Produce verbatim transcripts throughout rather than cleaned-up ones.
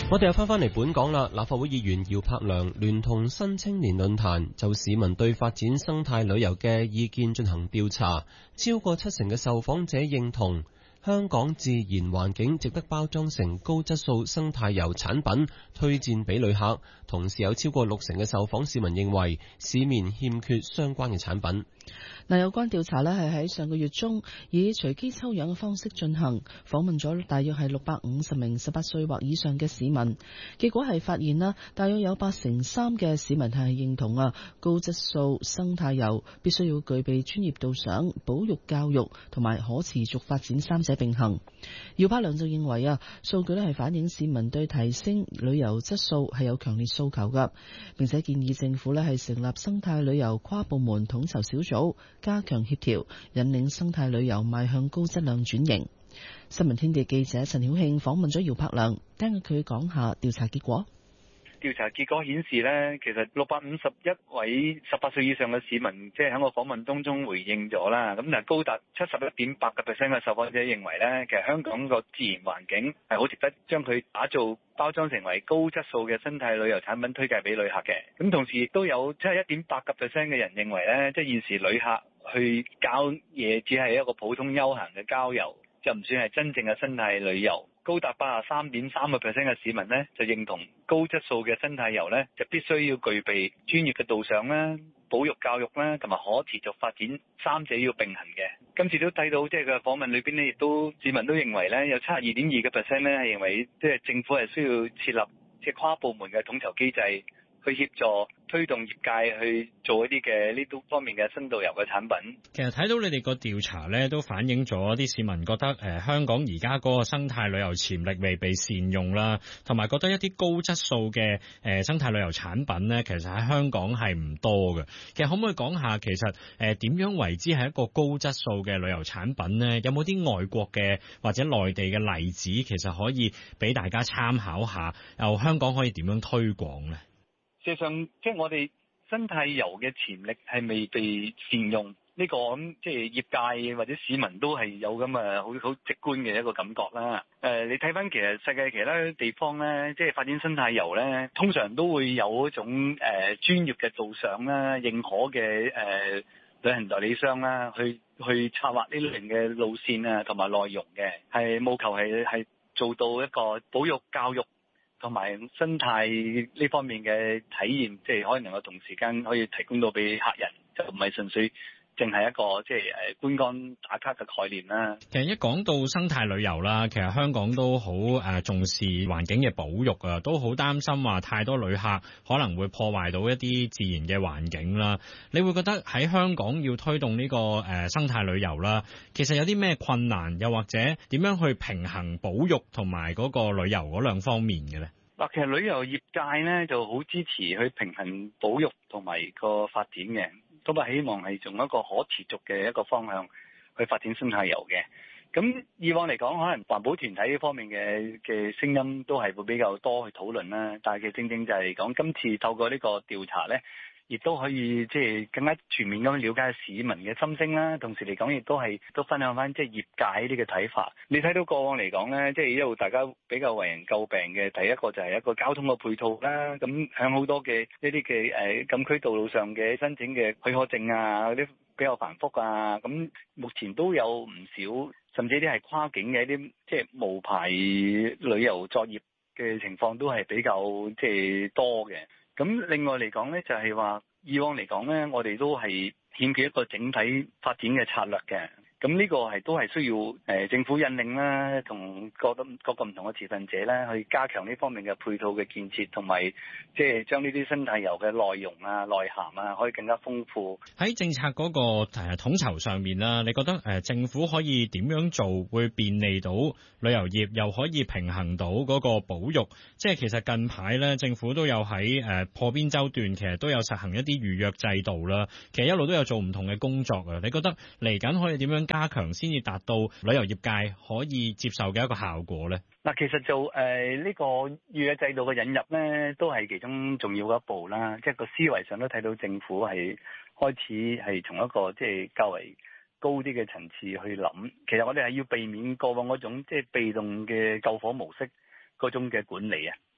我哋又翻返嚟本港啦，立法會議員姚柏良聯同新青年論壇就市民對發展生態旅遊嘅意見進行調查，超過七成嘅受訪者認同香港自然環境值得包裝成高質素生態遊產品推薦俾旅客，同時有超過六成嘅受訪市民認為市面欠缺相關嘅產品。 嗱，有關調查呢係喺上個月中以隨機抽樣嘅方式進行，訪問咗大約係六百五十名十八歲或以上嘅市民。結果係發現啦，大約有八成三嘅市民係認同啊，高質素生態遊必須要具備專業導賞、保育教育同埋可持續發展三者並行。姚柏良就認為啊，數據呢係反映市民對提升旅遊質素係有強烈訴求㗎，並且建議政府呢係成立生態旅遊跨部門統籌小組，加強協調，引領生態旅遊邁向高質量轉型。新聞天地記者陳曉慶訪問咗姚柏良，聽下佢講下調查結果。 調查結果顯示呢，其實六百五十一位十八歲以上嘅市民，即係喺我訪問當中回應咗啦。咁但係高達七十一點八個 percent 嘅受訪者認為呢，其實香港個自然環境係好值得將佢打造包裝成為高質素嘅生態旅遊產品推介俾旅客嘅。咁同時亦都有七十一點八個 percent 嘅人認為呢，即係現時旅客去郊野只係一個普通休閒嘅郊遊，就唔算係真正嘅生態旅遊。高達八十三點三個 percent 嘅市民呢，就認同高質素嘅生態遊呢，就必須要具備專業嘅導賞啦、保育教育啦，同埋可持續發展三者要並行嘅。今次都睇到即係個訪問裏邊呢，亦都市民都認為呢，有七十二點二個 percent 呢係認為即係政府係需要設立即係跨部門嘅統籌機制，去協助推動業界去做一啲嘅呢啲方面嘅深度遊嘅產品。 其實睇到你哋個調查咧，都反映咗啲市民覺得誒、呃、香港而家嗰個生態旅遊潛力未被善用啦，同埋覺得一啲高質素嘅誒、呃、生態旅遊產品咧，其實喺香港係唔多嘅。其實可唔可以講下其實誒點、呃、樣為之係一個高質素嘅旅遊產品呢？有冇啲外國嘅或者內地嘅例子，其實可以俾大家參考下？又香港可以點樣推廣呢？ 事實上，即係我哋生態遊嘅潛力係未被善用，呢、這個咁即係業界或者市民都係有咁嘅好好直觀嘅一個感覺啦。誒、呃，你睇翻其實世界其他地方咧，即係發展生態遊咧，通常都會有一種誒、呃、專業嘅導賞啦、認可嘅誒、呃、旅行代理商啦，去去策劃呢類型嘅路線啊同埋內容嘅，係務求係係做到一個保育教育同埋生態呢方面嘅體驗，即係可以能夠同時間可以提供到俾客人，就唔係純粹淨係一個即係誒觀光打卡嘅概念啦。 其實一講到生態旅遊啦，其實香港都好誒重視環境嘅保育啊，都好擔心話太多旅客可能會破壞到一啲自然嘅環境啦。你會覺得喺香港要推動呢個誒生態旅遊啦，其實有啲咩困難，又或者點樣去平衡保育同埋嗰個旅遊嗰兩方面嘅咧？ 嗱，其實旅遊業界咧就好支持去平衡保育同埋個發展嘅，都係希望係從一個可持續嘅一個方向去發展生態遊嘅。咁以往嚟講，可能環保團體呢方面嘅嘅聲音都係會比較多去討論啦。但係其實正正就係講今次透過呢個調查咧，亦都可以即係更加全面咁了解市民嘅心聲啦，同時嚟講亦都係都分享翻即係業界呢個睇法。你睇到過往嚟講咧，即係一路大家比較為人詬病嘅，第一個就係一個交通嘅配套啦。咁喺好多嘅呢啲嘅誒禁區道路上嘅申請嘅許可證啊，嗰啲比較繁複啊。咁目前都有唔少，甚至啲係跨境嘅一啲即係無牌旅遊作業嘅情況都係比較即係多嘅。咁另外嚟講呢，就係話以往嚟講呢，我哋都係欠缺一個整體發展嘅策略嘅。咁呢個係都係需要誒、呃、政府引領啦，同各個各個唔同嘅持份者咧，去加強呢方面嘅配套嘅建設，同埋即係將呢啲生態遊嘅內容啊、內涵啊，可以更加豐富。 喺政策嗰個誒統籌上面啦，你覺得誒政府可以點樣做，會便利到旅遊業，又可以平衡到嗰個保育？即係其實近排咧，政府都有喺誒破邊洲段，其實都有實行一啲預約制度啦。其實一路都有做唔同嘅工作啊。你覺得嚟緊可以點樣加強先至達到旅遊業界可以接受嘅一個效果咧？ 嗱，其實就誒呢、呃這個預約制度嘅引入咧，都係其中重要嘅一步啦。即係個思維上都睇到政府係開始係從一個即係較為高啲嘅層次去諗。其實我哋係要避免過往嗰種即係被動嘅救火模式嗰種嘅管理啊。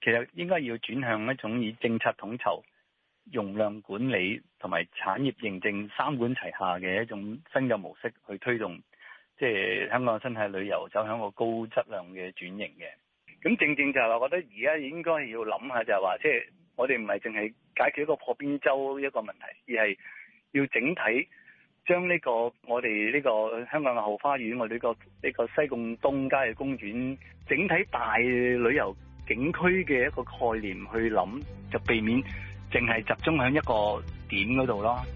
其實應該要轉向一種以政策統籌、容量管理同埋產業認證三管齊下嘅一種新嘅模式去推動，即係香港生態旅遊走向個高質量嘅轉型嘅。咁正正就係話，我覺得而家應該要諗下就係話，即係我哋唔係淨係解決一個破邊洲一個問題，而係要整體將呢個我哋呢個香港嘅後花園，我哋呢個呢個西貢東郊野公園整體大旅遊景區嘅一個概念去諗，就避免淨係集中喺一個點嗰度咯。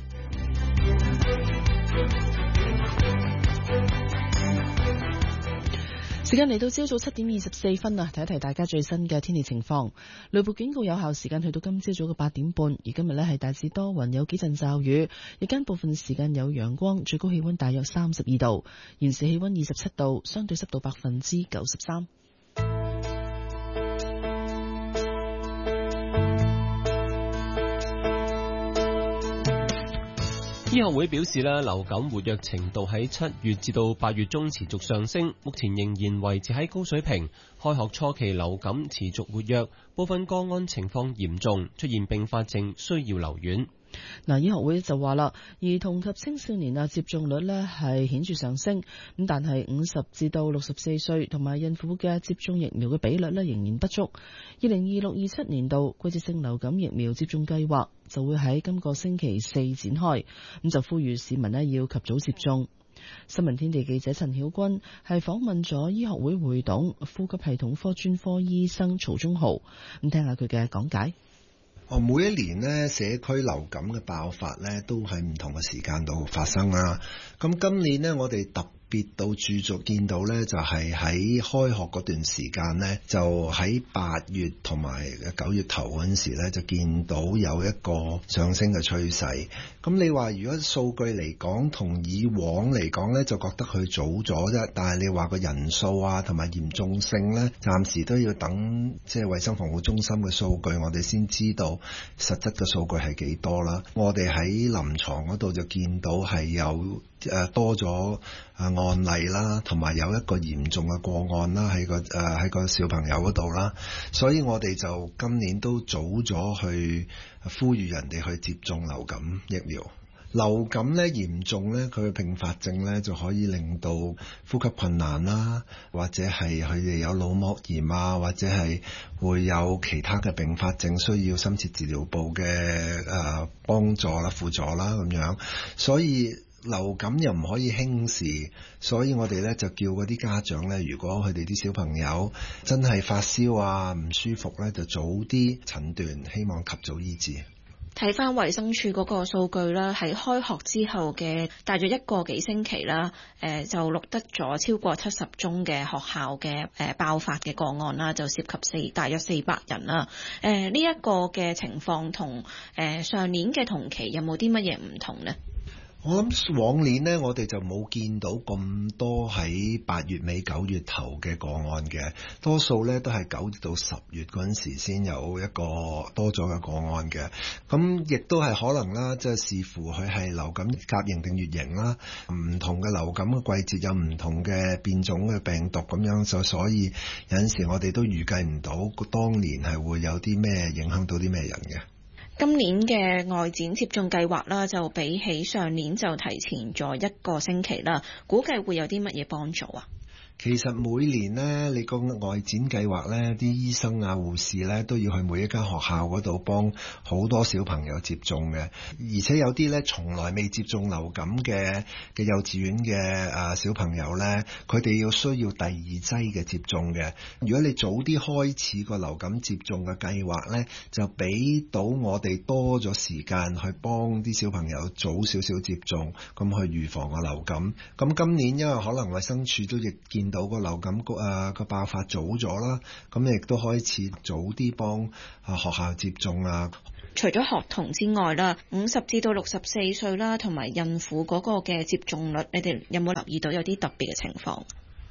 時間嚟到朝早七點二十四分啊，提一提大家最新嘅天氣情況。雷暴警告有效時間去到今朝早嘅八點半，而今日呢係大致多雲，有幾陣驟雨，日間部分時間有陽光，最高氣溫大約三十二度，現時氣溫二十七度，相對濕度百分之九十三。 醫學會表示咧，流感活躍程度喺七月至到八月中持續上升，目前仍然維持喺高水平。開學初期流感持續活躍，部分個案情況嚴重，出現併發症，需要留院。 嗱，醫學會就話啦，兒童及青少年啊接種率呢係顯著上升，咁但係五十至到六十四歲同埋孕婦嘅接種疫苗嘅比率呢仍然不足。二零二六二七年度季節性流感疫苗接種計劃就會喺今個星期四展開，咁就呼籲市民呢要及早接種。新聞天地記者陳曉君係訪問咗醫學會會董、呼吸系統科專科醫生曹忠豪，咁聽下佢嘅講解。 哦，每一年呢，社區流感嘅爆發呢都喺唔同嘅時間度發生啦。咁今年呢，我哋特別到駐足見到呢，就係喺開學嗰段時間呢，就喺八月同埋九月頭嗰陣時呢，就見到有一個上升嘅趨勢。咁你話如果數據嚟講，同以往嚟講呢，就覺得佢早咗啫。但係你話個人數啊，同埋嚴重性呢，暫時都要等即係衛生防護中心嘅數據，我哋先知道實質嘅數據係幾多啦。我哋喺臨床嗰度就見到係有誒多咗啊案例啦，同埋有一個嚴重嘅個案啦，喺個誒喺個小朋友嗰度啦，所以我哋就今年都早咗去呼籲人哋去接種流感疫苗。流感咧嚴重咧，佢嘅併發症咧就可以令到呼吸困難啦，或者係佢哋有腦膜炎啊，或者係會有其他嘅併發症，需要深切治療部嘅誒幫助啦、輔助啦咁樣，所以流感又唔可以輕視，所以我哋咧就叫嗰啲家長咧，如果佢哋啲小朋友真係發燒啊、唔舒服咧，就早啲診斷，希望及早醫治。 睇翻衛生署嗰個數據啦，喺開學之後嘅大約一個幾星期啦，誒就錄得咗超過七十宗嘅學校嘅誒爆發嘅個案啦，就涉及四大約四百人啦。誒呢一個嘅情況同誒上年嘅同期有冇啲乜嘢唔同呢？ 我諗往年呢，我哋就冇見到咁多喺八月尾九月頭嘅個案嘅，多數呢都係九到十月嗰陣時先有一個多咗嘅個案嘅。咁亦都係可能啦，即係視乎佢係流感甲型定乙型啦，唔同嘅流感嘅季節有唔同嘅變種嘅病毒咁樣，就所以有陣時我哋都預計唔到當年係會有啲咩影響到啲咩人嘅。 今年嘅外展接種計劃啦，就比起上年就提前咗一個星期啦，估計會有啲乜嘢幫助啊？ 其實每年呢，你個外展計劃呢，啲醫生啊、護士呢，都要去每一間學校嗰度幫好多小朋友接種嘅，而且有啲呢，從來未接種流感嘅嘅幼稚園嘅啊小朋友呢，佢哋要需要第二劑嘅接種嘅。如果你早啲開始個流感接種嘅計劃呢，就俾到我哋多咗時間去幫啲小朋友早少少接種，咁去預防個流感。咁今年因為可能衛生署都亦見到個流感個誒個爆發早咗啦，咁亦都開始早啲幫啊學校接種啊。 除咗學童之外啦，五十至到六十四歲啦，同埋孕婦嗰個嘅接種率，你哋有冇留意到有啲特別嘅情況？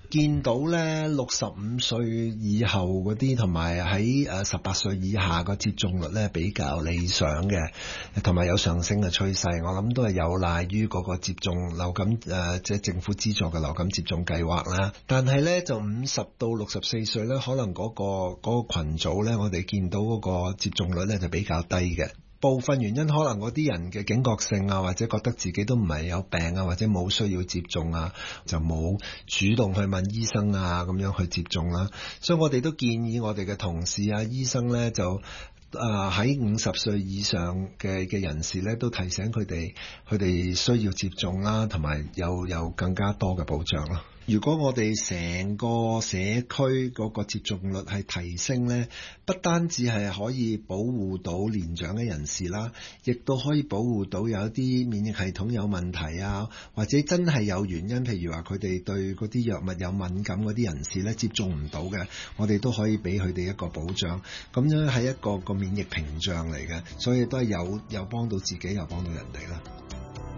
見到咧六十五歲以後嗰啲同埋喺誒十八歲以下個接種率咧比較理想嘅，同埋有上升嘅趨勢。我諗都係有賴於嗰個接種流感誒即係政府資助嘅流感接種計劃啦。但係咧就五十到六十四歲咧，可能嗰個嗰個群組咧，我哋見到嗰個接種率咧就比較低嘅。部分原因可能嗰啲人嘅警覺性啊，或者覺得自己都唔係有病啊，或者冇需要接種啊，就冇主動去問醫生啊咁樣去接種啦。所以我哋都建議我哋嘅同事啊、醫生呢，就啊喺五十歲以上嘅嘅人士呢，都提醒佢哋佢哋需要接種啦，同埋有有更加多嘅保障啦。如果我哋成個社區嗰個接種率係提升呢，不單止係可以保護到年長嘅人士啦，亦都可以保護到有啲免疫系統有問題啊，或者真係有原因，譬如話佢哋對嗰啲藥物有敏感嗰啲人士呢，接種唔到嘅，我哋都可以俾佢哋一個保障。咁樣係一個個免疫屏障嚟嘅，所以都係有有幫到自己，又幫到人哋啦。